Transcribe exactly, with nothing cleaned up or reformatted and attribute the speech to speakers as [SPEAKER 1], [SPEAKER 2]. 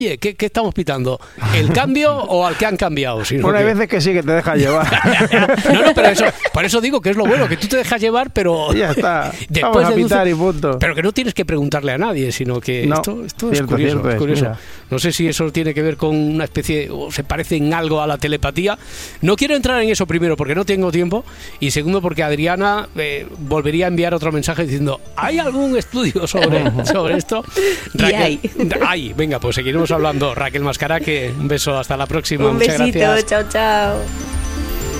[SPEAKER 1] Oye, ¿qué, ¿qué estamos pitando? ¿El cambio o al que han cambiado? Si no,
[SPEAKER 2] bueno, hay
[SPEAKER 1] que...
[SPEAKER 2] veces que sí, que te dejas llevar.
[SPEAKER 1] no, no, pero eso, por eso digo que es lo bueno, que tú te dejas llevar, pero...
[SPEAKER 2] Ya está,
[SPEAKER 1] después
[SPEAKER 2] vamos a
[SPEAKER 1] deduce...
[SPEAKER 2] pitar y punto.
[SPEAKER 1] Pero que no tienes que preguntarle a nadie, sino que
[SPEAKER 2] no,
[SPEAKER 1] esto, esto
[SPEAKER 2] cierto,
[SPEAKER 1] es curioso.
[SPEAKER 2] cierto
[SPEAKER 1] Es
[SPEAKER 2] es,
[SPEAKER 1] curioso.
[SPEAKER 2] mira.
[SPEAKER 1] No sé si eso tiene que ver con una especie, o se parece en algo a la telepatía. No quiero entrar en eso primero, porque no tengo tiempo, y segundo, porque Adriana eh, volvería a enviar otro mensaje diciendo, ¿hay algún estudio sobre, sobre esto?
[SPEAKER 3] Raquel,
[SPEAKER 1] hay. Ay, venga, pues seguiremos hablando. Raquel Mascaraque, un beso, hasta la próxima.
[SPEAKER 3] Un
[SPEAKER 1] Muchas
[SPEAKER 3] besito,
[SPEAKER 1] gracias.
[SPEAKER 3] chao, chao.